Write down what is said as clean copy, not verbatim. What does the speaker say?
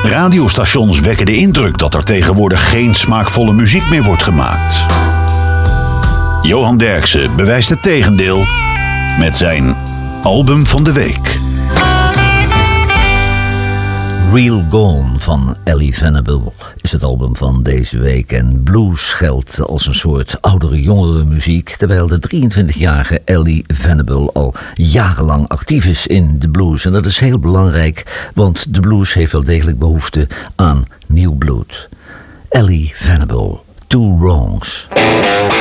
Radiostations wekken de indruk dat er tegenwoordig geen smaakvolle muziek meer wordt gemaakt. Johan Derksen bewijst het tegendeel met zijn album van de week. Real Gone van Ellie Venable is het album van deze week. En blues geldt als een soort oudere-jongere muziek, terwijl de 23-jarige Ellie Venable al jarenlang actief is in de blues. En dat is heel belangrijk, want de blues heeft wel degelijk behoefte aan nieuw bloed. Ellie Venable, Two Wrongs.